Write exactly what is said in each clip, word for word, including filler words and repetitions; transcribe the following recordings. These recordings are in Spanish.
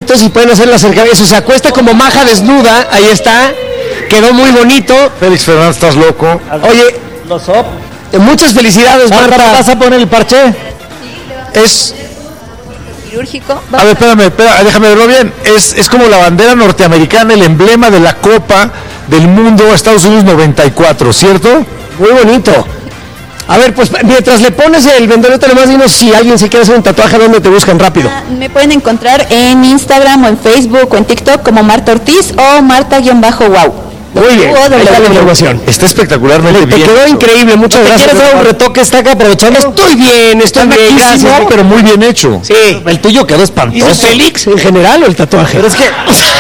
fotitos y pueden hacer el acercamiento. Se acuesta como maja desnuda, ahí está. Quedó muy bonito. Félix Fernández, estás loco. Oye, los op. Muchas felicidades, Marta. ¿Vas a poner el parche? Es quirúrgico. A ver, espérame, espérame, déjame verlo bien. Es, es como la bandera norteamericana, el emblema de la Copa del Mundo Estados Unidos noventa y cuatro, ¿cierto? Muy bonito. A ver, pues mientras le pones el vendolete, nomás dinos si alguien se quiere hacer un tatuaje, ¿dónde te buscan rápido? Ah, me pueden encontrar en Instagram o en Facebook o en TikTok como Marta Ortiz o Marta-Wow. Muy bien, ahí está la información. Está espectacularmente te bien. Te quedó increíble, muchas ¿Te gracias. ¿Quieres dar un retoque? Está acá aprovechando. Estoy bien, estoy Está bien, gracias. Pero muy bien hecho. Sí. El tuyo quedó espantoso. ¿Y Félix en general o el tatuaje? Pero es que...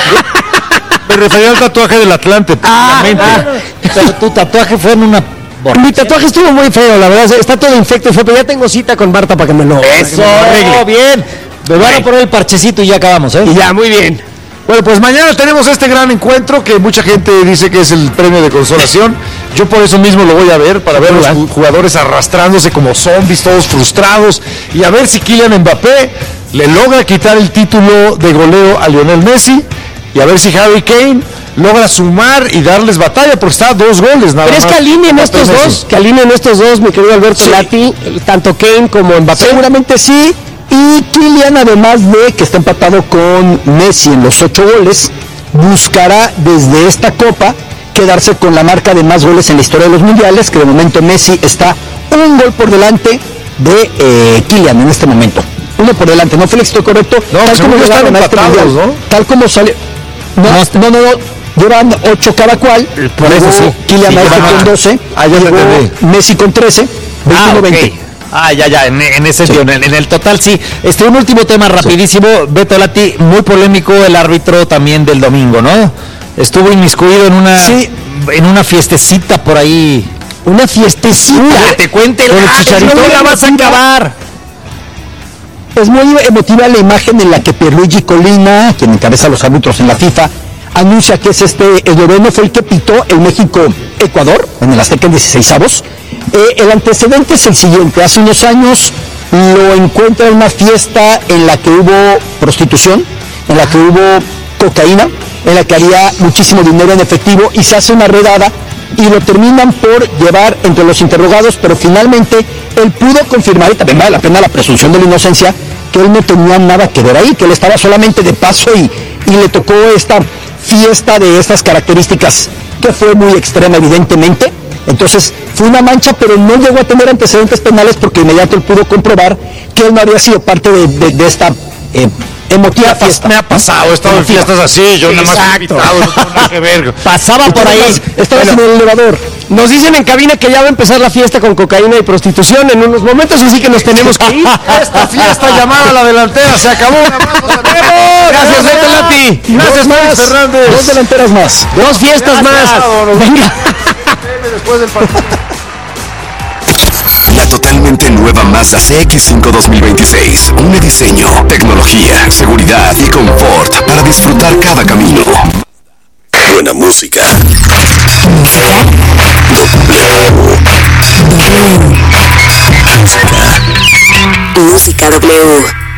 Me refería al tatuaje del Atlante. Ah, ah, pero tu tatuaje fue en una... Borracha. Mi tatuaje estuvo muy feo, la verdad, está todo infecto y feo, pero ya tengo cita con Marta para que me lo Eso, arregle. bien. Me van a poner el parchecito y ya acabamos, ¿eh? Y ya, muy bien. Bueno, pues mañana tenemos este gran encuentro que mucha gente dice que es el premio de consolación. Yo por eso mismo lo voy a ver, para ver a los jugadores arrastrándose como zombies, todos frustrados, y a ver si Kylian Mbappé le logra quitar el título de goleo a Lionel Messi, y a ver si Harry Kane logra sumar y darles batalla, porque está a dos goles nada Pero más. es que alineen estos Messi. dos, que alineen estos dos, mi querido Alberto Sí. Lati, tanto Kane como Mbappé. Seguramente sí. Y Kylian, además de que está empatado con Messi en los ocho goles, buscará desde esta Copa quedarse con la marca de más goles en la historia de los mundiales, que de momento Messi está un gol por delante de eh, Kylian en este momento. Uno por delante, ¿no, Félix? ¿Estoy correcto? No, Tal según como están llegaron a este empatados, mundial, ¿no? Tal como sale... No, no, no, no. Llevan ocho cada cual. Por eso sí. Kylian Sí, Mbappé llevan- con doce. Ah, ya te llegó entendí. Messi con trece. Ah, veintiuno veinte. ok. Ah, ya, ya, en, en ese sentido, en, en el total sí. Este, un último tema rapidísimo, Beto Lati, muy polémico el árbitro también del domingo, ¿no? Estuvo inmiscuido en una, Sí. en una fiestecita por ahí. Una fiestecita. Que te cuente el Con el ah, Chicharito. no la vas a acabar. Es muy emotiva la imagen en la que Pierluigi Colina, quien encabeza los árbitros en la FIFA, anuncia que es este esloveno, fue el que pitó el México-Ecuador en el Azteca en dieciseisavos. Eh, el antecedente es el siguiente: hace unos años lo encuentra en una fiesta en la que hubo prostitución, en la que hubo cocaína, en la que había muchísimo dinero en efectivo, y se hace una redada y lo terminan por llevar entre los interrogados, pero finalmente él pudo confirmar, y también vale la pena la presunción de la inocencia, que él no tenía nada que ver ahí, que él estaba solamente de paso y, y le tocó esta fiesta de estas características que fue muy extrema evidentemente. Entonces fue una mancha, pero no llegó a tener antecedentes penales porque inmediato él pudo comprobar que él no había sido parte de, de, de esta eh, emotiva fiesta. Me ha pasado, he estado en fiestas así, yo nada más he invitado, no tengo nada que ver. Pasaba por ahí. Estabas en el elevador. Nos dicen en cabina que ya va a empezar la fiesta con cocaína y prostitución en unos momentos, así que nos tenemos que ir. Esta fiesta llamada a la delantera se acabó. Un abrazo, Gracias, Beto Lati. Gracias, Félix Fernández. Dos delanteras más. Dos fiestas más. Venga. Después del partido. La totalmente nueva Mazda C X cinco dos mil veintiséis. Un diseño, tecnología, seguridad y confort para disfrutar cada camino. Buena música. Música. W. Música. Música W.